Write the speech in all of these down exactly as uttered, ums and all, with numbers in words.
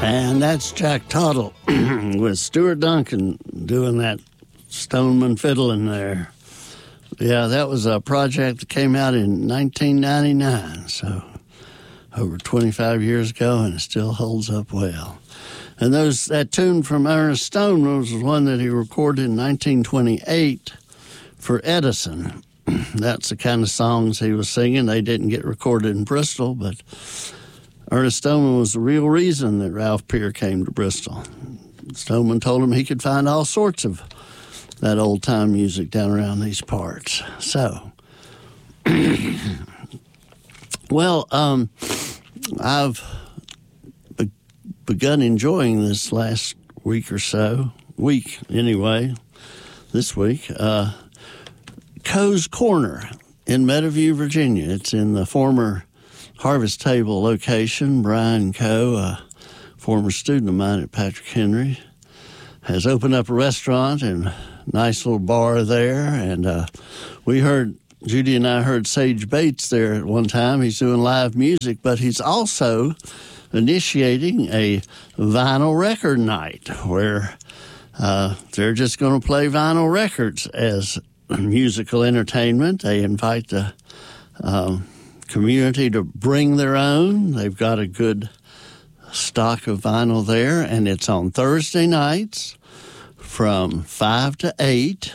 And that's Jack Tottle with Stuart Duncan doing that Stoneman fiddling there. Yeah, that was a project that came out in nineteen ninety-nine, so over twenty-five years ago, and it still holds up well. And those that tune from Ernest Stoneman was one that he recorded in nineteen twenty-eight for Edison. That's the kind of songs he was singing. They didn't get recorded in Bristol, but Ernest Stoneman was the real reason that Ralph Peer came to Bristol. Stoneman told him he could find all sorts of that old-time music down around these parts. So, well, um, I've be- begun enjoying this last week or so, week anyway, this week, uh, Coe's Corner in Meadowview, Virginia. It's in the former Harvest Table location. Brian Coe, a former student of mine at Patrick Henry, has opened up a restaurant and nice little bar there. And uh, we heard, Judy and I heard Sage Bates there at one time. He's doing live music, but he's also initiating a vinyl record night where uh, they're just going to play vinyl records as musical entertainment. They invite the um, community to bring their own. They've got a good stock of vinyl there, and it's on Thursday nights from five to eight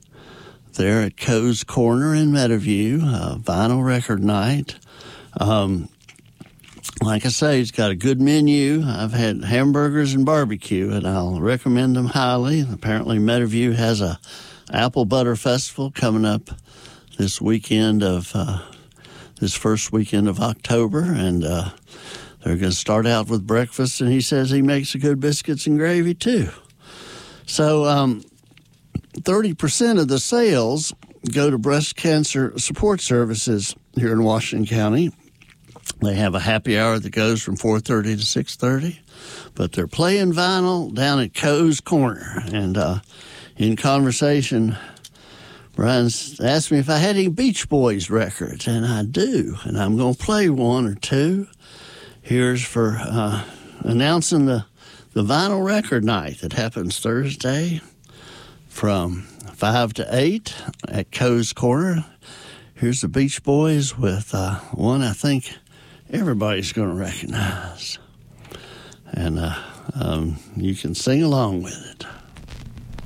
there at Coe's Corner in Meadowview, uh, vinyl record night. Um, like I say, it's got a good menu. I've had hamburgers and barbecue, and I'll recommend them highly. Apparently Meadowview has a Apple Butter Festival coming up this weekend of uh, this first weekend of October, and uh, they're going to start out with breakfast, and he says he makes a good biscuits and gravy too. So um, thirty percent of the sales go to breast cancer support services here in Washington County. They have a happy hour that goes from four thirty to six thirty, but they're playing vinyl down at Coe's Corner. And uh, in conversation, Brian asked me if I had any Beach Boys records, and I do, and I'm going to play one or two. Here's for uh, announcing the, the vinyl record night that happens Thursday from five to eight at Coe's Corner. Here's the Beach Boys with uh, one I think everybody's going to recognize. And uh, um, you can sing along with it.